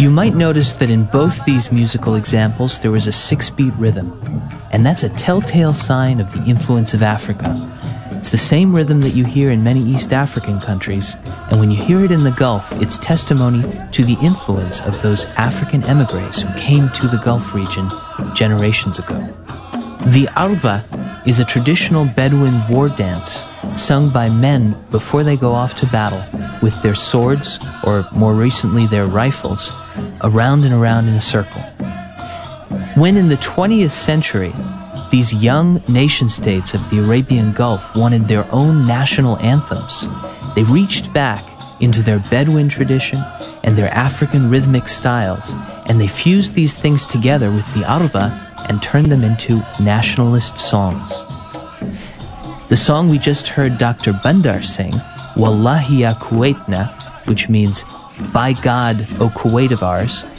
You might notice that in both these musical examples there was a 6-beat rhythm, and that's a telltale sign of the influence of Africa. It's the same rhythm that you hear in many East African countries, and when you hear it in the Gulf, it's testimony to the influence of those African emigres who came to the Gulf region generations ago. The arva is a traditional Bedouin war dance sung by men before they go off to battle with their swords, or more recently their rifles, around and around in a circle. When in the 20th century, these young nation-states of the Arabian Gulf wanted their own national anthems, they reached back into their Bedouin tradition and their African rhythmic styles, and they fused these things together with the arva and turned them into nationalist songs. The song we just heard Dr. Bandar sing, Wallahi ya Kuwaitna, which means, by God, O Kuwait of ours,